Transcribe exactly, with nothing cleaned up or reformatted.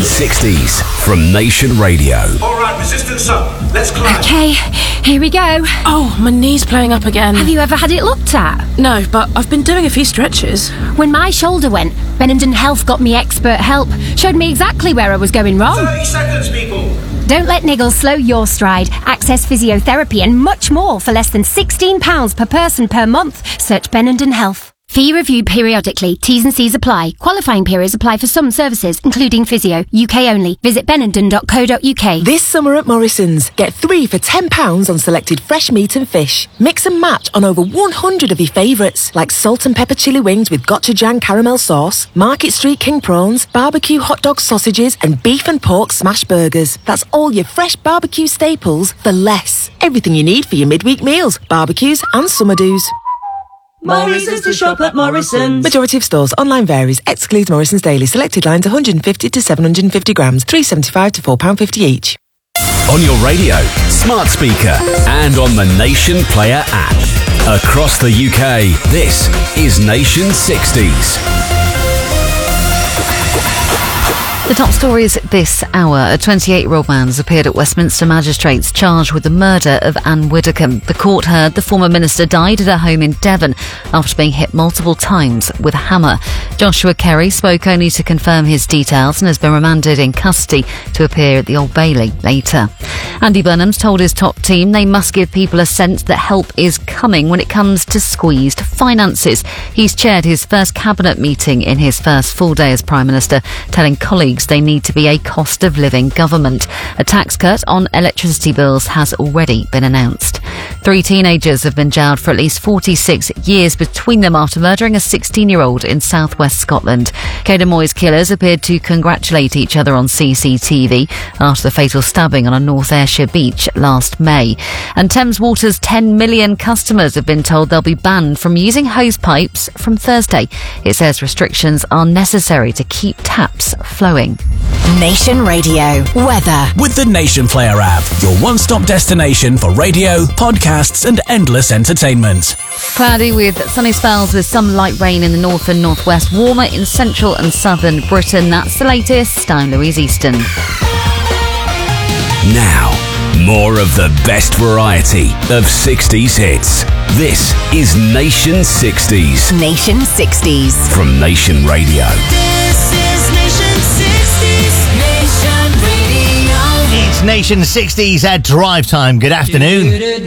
sixties from Nation Radio. All right, resistance up. Let's climb. Okay, here we go. Oh, my knee's playing up again. Have you ever had it looked at? No, but I've been doing a few stretches. When my shoulder went, Benenden Health got me expert help. Showed me exactly where I was going wrong. thirty seconds, people. Don't let niggles slow your stride. Access physiotherapy and much more for less than sixteen pounds per person per month. Search Benenden Health. Fee reviewed periodically. T's and C's apply. Qualifying periods apply for some services, including physio. U K only. Visit benenden dot co dot U K. This summer at Morrison's, get three for ten pounds on selected fresh meat and fish. Mix and match on over one hundred of your favourites, like salt and pepper chili wings with gochujang caramel sauce, Market Street king prawns, barbecue hot dog sausages, and beef and pork smash burgers. That's all your fresh barbecue staples for less. Everything you need for your midweek meals, barbecues and summer do's. Morrison's to shop at Morrison's. Majority of stores. Online varies. Excludes Morrison's Daily. Selected lines one hundred fifty to seven hundred fifty grams. three pounds seventy-five to four pounds fifty each. On your radio, smart speaker, and on the Nation Player app. Across the U K, this is Nation sixties. The top stories this hour. A twenty-eight-year-old man has appeared at Westminster Magistrates charged with the murder of Anne Widdecombe. The court heard the former minister died at her home in Devon after being hit multiple times with a hammer. Joshua Kerry spoke only to confirm his details and has been remanded in custody to appear at the Old Bailey later. Andy Burnham's told his top team they must give people a sense that help is coming when it comes to squeezed finances. He's chaired his first cabinet meeting in his first full day as Prime Minister, telling colleagues they need to be a cost of living government. A tax cut on electricity bills has already been announced. Three teenagers have been jailed for at least forty-six years between them after murdering a sixteen-year-old in southwest Scotland. Caden Moy's killers appeared to congratulate each other on C C T V after the fatal stabbing on a North Ayrshire beach last May. And Thames Water's ten million customers have been told they'll be banned from using hose pipes from Thursday. It says restrictions are necessary to keep taps flowing. Nation Radio weather with the Nation Player app, your one-stop destination for radio, podcasts and endless entertainment. Cloudy with sunny spells with some light rain in the north and northwest, warmer in central and southern Britain. That's the latest. I'm Louise Easton. Now, more of the best variety of sixties hits. This is Nation sixties. Nation sixties from Nation Radio. This is Nation sixties. Nation Radio. It's Nation sixties at drive time. Good afternoon.